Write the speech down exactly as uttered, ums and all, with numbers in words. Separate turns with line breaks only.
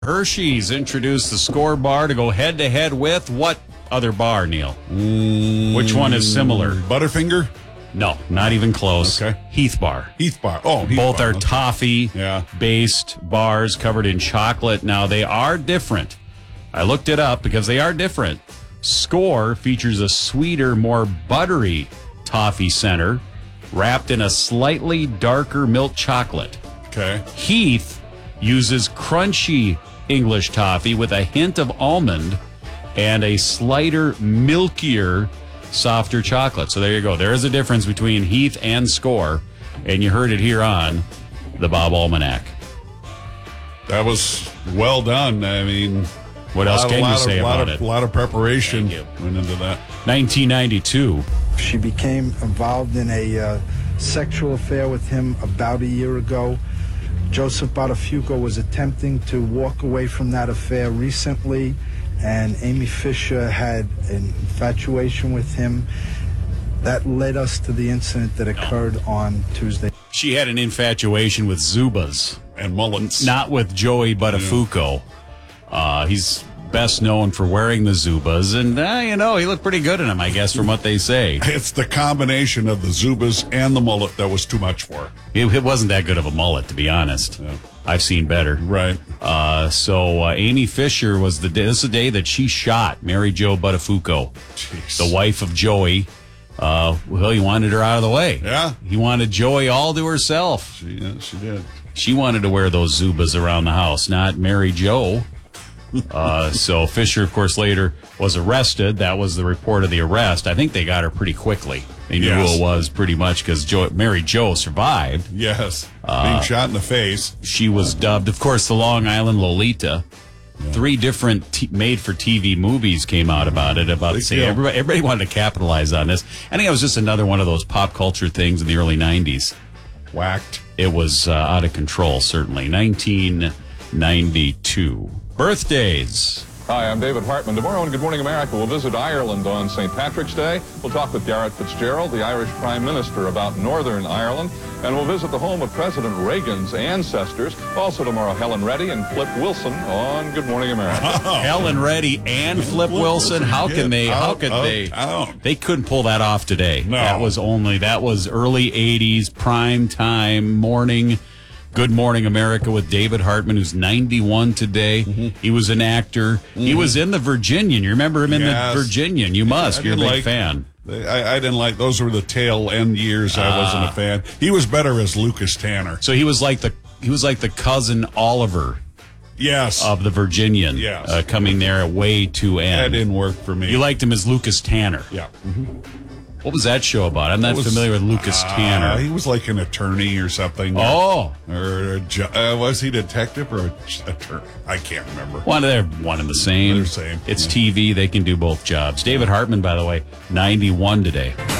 Hershey's introduced the Score bar to go head-to-head with what other bar, Neil?
Mm,
Which one is similar?
Butterfinger?
No, not even close.
Okay.
Heath Bar.
Heath Bar. Oh, Heath
Both
Bar.
are
Okay.
toffee-based
Yeah.
bars covered in chocolate. Now, they are different. I looked it up because they are different. Score features a sweeter, more buttery toffee center wrapped in a slightly darker milk chocolate.
Okay.
Heath uses crunchy English toffee with a hint of almond and a slighter, milkier, softer chocolate. So there you go. There is a difference between Heath and Score, and you heard it here on the Bob Almanac.
That was well done. I mean,
What else
lot-
can you
lot
say
of,
about
lot
it?
Of, a lot of preparation
Thank you.
went into that.
nineteen ninety-two.
She became involved in a uh, sexual affair with him about a year ago. Joseph Botafuco was attempting to walk away from that affair recently, and Amy Fisher had an infatuation with him. That led us to the incident that occurred on Tuesday.
She had an infatuation with Zubas,
And mullets.
not with Joey Buttafuoco. Uh, he's best known for wearing the Zubas, and, uh, you know, he looked pretty good in them, I guess, from what they say.
It's the combination of the Zubas and the mullet that was too much for her.
It, it wasn't that good of a mullet, to be honest.
Yeah.
I've seen better.
Right.
Uh, so uh, Amy Fisher was the day, this is the day that she shot Mary Jo Buttafuoco,
Jeez.
the wife of Joey. Uh, well, he wanted her out of the way.
Yeah.
He wanted Joey all to herself.
She, yeah, she did.
She wanted to wear those Zubas around the house, not Mary Jo. Uh, so Fisher, of course, later was arrested. That was the report of the arrest. I think they got her pretty quickly. They knew
Yes.
who it was pretty much because jo- Mary Jo survived.
Yes.
Uh,
Being shot in the face.
She was dubbed, of course, the Long Island Lolita. Three different t- made-for-T V movies came out about it. About
Big
say
deal.
everybody, everybody wanted to capitalize on this. I think it was just another one of those pop culture things in the early nineties.
Whacked.
It was uh, out of control, certainly. nineteen ninety-two. Birthdays.
Hi, I'm David Hartman. Tomorrow on Good Morning America, we'll visit Ireland on Saint Patrick's Day. We'll talk with Garrett Fitzgerald, the Irish Prime Minister, about Northern Ireland. And we'll visit the home of President Reagan's ancestors. Also tomorrow, Helen Reddy and Flip Wilson on Good Morning America.
Helen Reddy and Flip Wilson. How can they? How
Out
could
of
they?
town.
They couldn't pull that off today.
No.
That was only that was early eighties prime time morning. Good Morning America with David Hartman, who's ninety-one today.
Mm-hmm.
He was an actor. He was in The Virginian. You remember him in
Yes.
The Virginian? You must.
I
You're a
didn't
big
like-
fan.
I, I didn't like, those were the tail end years I wasn't
Ah.
a fan. He was better as Lucas Tanner.
So he was like the he was like the cousin Oliver
Yes.
of The Virginian.
Yes.
Uh, coming there at way too
that
end.
didn't work for me.
You liked him as Lucas Tanner.
Yeah.
What was that show about? I'm not
It was-
familiar with Lucas
Uh,
Tanner.
he was like an attorney or something.
Oh,
Or a ju- uh, was he a detective or a j- attorney? I can't remember.
one of they're one and the same.
They're the same,
It's
yeah.
T V; they can do both jobs. David Hartman, by the way, ninety-one today.